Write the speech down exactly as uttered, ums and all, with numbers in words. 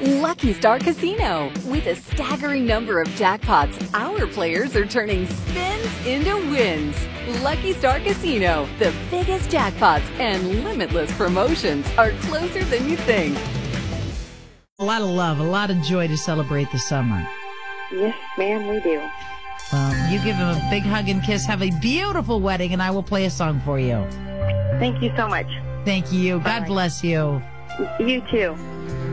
Lucky Star Casino. With a staggering number of jackpots, our players are turning spins into wins. Lucky Star Casino, the biggest jackpots and limitless promotions are closer than you think. A lot of love, a lot of joy to celebrate the summer. Yes, ma'am, we do. Well, you give him a big hug and kiss. Have a beautiful wedding, and I will play a song for you. Thank you so much. Thank you. God Bye. bless you. You too.